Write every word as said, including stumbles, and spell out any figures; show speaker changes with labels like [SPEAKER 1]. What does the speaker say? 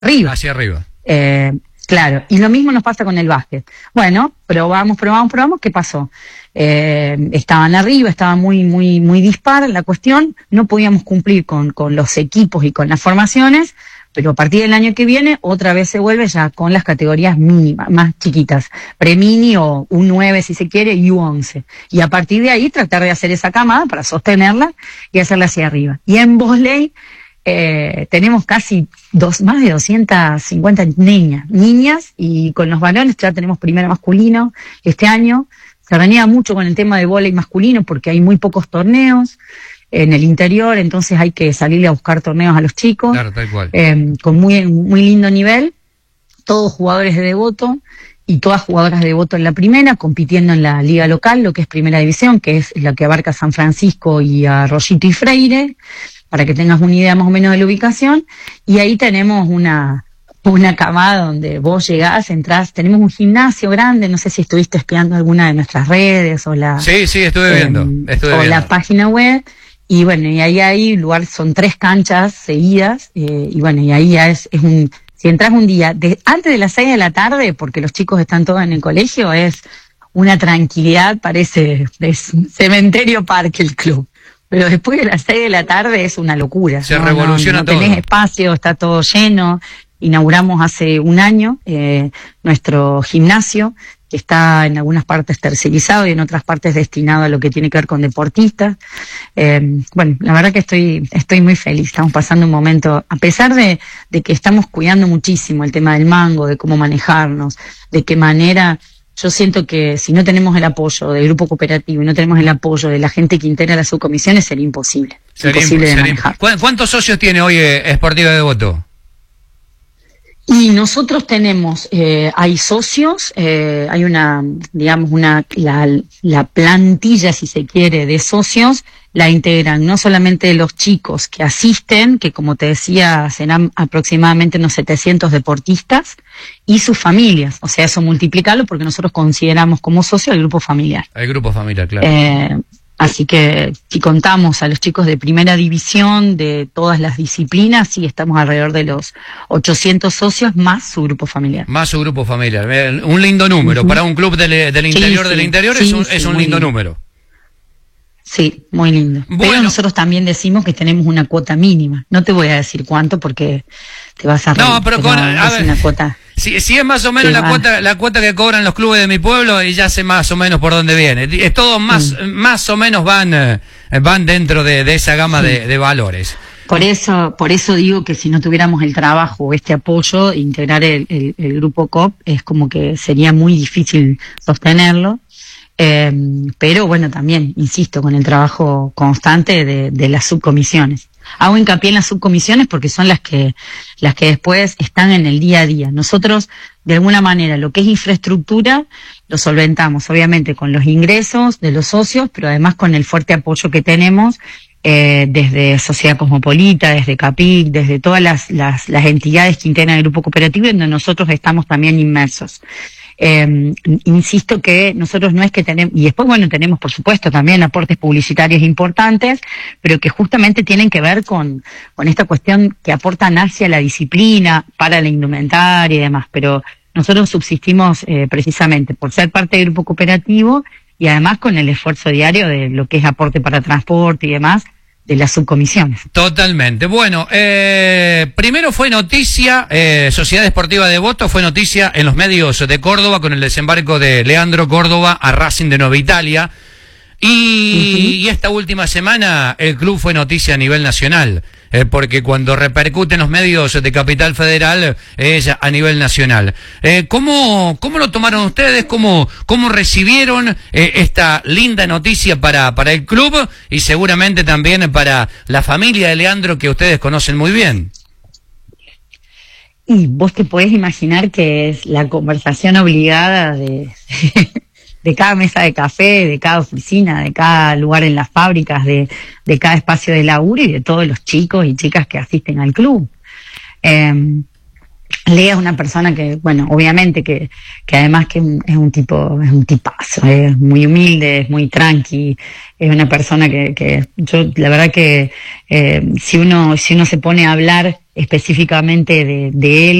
[SPEAKER 1] arriba.
[SPEAKER 2] Hacia arriba.
[SPEAKER 1] Eh, claro, y lo mismo nos pasa con el básquet. Bueno, probamos, probamos, probamos, ¿qué pasó? Eh, estaban arriba, estaba muy, muy, muy dispar la cuestión, no podíamos cumplir con, con los equipos y con las formaciones, pero a partir del año que viene otra vez se vuelve ya con las categorías mínimas, más chiquitas, pre-mini o U nueve si se quiere y U once. Y a partir de ahí tratar de hacer esa camada para sostenerla y hacerla hacia arriba. Y en vóley eh, tenemos casi dos, más de doscientas cincuenta niñas, niñas, y con los varones ya tenemos primero masculino este año. Se reñía mucho con el tema de vóley masculino porque hay muy pocos torneos en el interior, entonces hay que salirle a buscar torneos a los chicos.
[SPEAKER 2] Claro, tal cual.
[SPEAKER 1] Eh, con muy, muy lindo nivel, todos jugadores de Devoto y todas jugadoras de Devoto en la primera, compitiendo en la liga local, lo que es primera división, que es la que abarca San Francisco y Arroyito y Freire, para que tengas una idea más o menos de la ubicación. Y ahí tenemos una una camada donde vos llegás, entrás, tenemos un gimnasio grande, no sé si estuviste espiando alguna de nuestras redes o la...
[SPEAKER 2] Sí, sí, estuve viendo,
[SPEAKER 1] eh,
[SPEAKER 2] estuve
[SPEAKER 1] o
[SPEAKER 2] viendo.
[SPEAKER 1] la página web. Y bueno, y ahí hay lugar, son tres canchas seguidas, eh, y bueno, y ahí ya es, es un, si entras un día, de, antes de las seis de la tarde, porque los chicos están todos en el colegio, es una tranquilidad, parece, es un cementerio parque el club. Pero después de las seis de la tarde es una locura.
[SPEAKER 2] Se
[SPEAKER 1] ¿no?
[SPEAKER 2] revoluciona
[SPEAKER 1] no, no
[SPEAKER 2] todo.
[SPEAKER 1] Tenés espacio, está todo lleno. Inauguramos hace un año eh, nuestro gimnasio, que está en algunas partes tercerizado y en otras partes destinado a lo que tiene que ver con deportistas. Eh, bueno, la verdad que estoy estoy muy feliz, estamos pasando un momento, a pesar de, de que estamos cuidando muchísimo el tema del mango, de cómo manejarnos, de qué manera. Yo siento que si no tenemos el apoyo del grupo cooperativo y no tenemos el apoyo de la gente que integra las subcomisiones, sería imposible.
[SPEAKER 2] Sería
[SPEAKER 1] imposible de
[SPEAKER 2] sería
[SPEAKER 1] manejar.
[SPEAKER 2] ¿Cuántos socios tiene hoy eh, Sportiva Devoto?
[SPEAKER 1] Y nosotros tenemos, eh, hay socios, eh, hay una, digamos, una, la, la plantilla, si se quiere, de socios, la integran no solamente los chicos que asisten, que como te decía, serán aproximadamente unos setecientos deportistas, y sus familias, o sea, eso multiplicarlo porque nosotros consideramos como socio el grupo familiar.
[SPEAKER 2] El grupo familiar, claro.
[SPEAKER 1] Eh, Así que si contamos a los chicos de primera división, de todas las disciplinas, sí estamos alrededor de los ochocientos socios más su grupo familiar.
[SPEAKER 2] Más su grupo familiar. Un lindo número. Uh-huh. Para un club del, del interior
[SPEAKER 1] sí,
[SPEAKER 2] del
[SPEAKER 1] sí,
[SPEAKER 2] interior
[SPEAKER 1] sí,
[SPEAKER 2] es un,
[SPEAKER 1] sí,
[SPEAKER 2] es un lindo
[SPEAKER 1] lindo.
[SPEAKER 2] número.
[SPEAKER 1] Sí, muy lindo.
[SPEAKER 2] Bueno.
[SPEAKER 1] Pero nosotros también decimos que tenemos una cuota mínima. No te voy a decir cuánto porque te vas a reír.
[SPEAKER 2] No, pero, pero con, a
[SPEAKER 1] es
[SPEAKER 2] ver,
[SPEAKER 1] una cuota.
[SPEAKER 2] Si, si es más o menos la cuota, la cuota que cobran los clubes de mi pueblo, y ya sé más o menos por dónde viene. Es todo más, mm. más o menos van, eh, van dentro de, de esa gama sí. de, de valores.
[SPEAKER 1] Por eso, por eso digo que si no tuviéramos el trabajo o este apoyo, integrar el, el, el grupo C O P es como que sería muy difícil sostenerlo. Eh, pero bueno, también, insisto, con el trabajo constante de, de las subcomisiones. Hago hincapié en las subcomisiones porque son las que, las que después están en el día a día. Nosotros, de alguna manera, lo que es infraestructura, lo solventamos, obviamente, con los ingresos de los socios, pero además con el fuerte apoyo que tenemos eh, desde Sociedad Cosmopolita, desde CAPIC, desde todas las, las, las entidades que integran el grupo cooperativo, donde nosotros estamos también inmersos. Eh, insisto que nosotros no es que tenemos, y después bueno tenemos por supuesto también aportes publicitarios importantes, pero que justamente tienen que ver con, con esta cuestión que aportan hacia la disciplina, para la indumentaria y demás, pero nosotros subsistimos eh, precisamente por ser parte del grupo cooperativo y además con el esfuerzo diario de lo que es aporte para transporte y demás, de las subcomisiones.
[SPEAKER 2] Totalmente. Bueno, eh, primero fue noticia, eh, Sociedad Esportiva Devoto fue noticia en los medios de Córdoba con el desembarco de Leandro Córdoba a Racing de Nueva Italia. Y, uh-huh. y esta última semana el club fue noticia a nivel nacional, eh, porque cuando repercuten los medios de Capital Federal es a nivel nacional. Eh, ¿cómo, ¿Cómo lo tomaron ustedes? ¿Cómo, cómo recibieron eh, esta linda noticia para, para el club y seguramente también para la familia de Leandro que ustedes conocen muy bien?
[SPEAKER 1] Y vos te podés imaginar que es la conversación obligada de... de cada mesa de café, de cada oficina, de cada lugar en las fábricas, de, de cada espacio de laburo y de todos los chicos y chicas que asisten al club. Eh, Lea es una persona que, bueno, obviamente que, que además que es un tipo, es un tipazo, es muy humilde, es muy tranqui, es una persona que, que yo, la verdad que eh, si uno, si uno se pone a hablar específicamente de, de él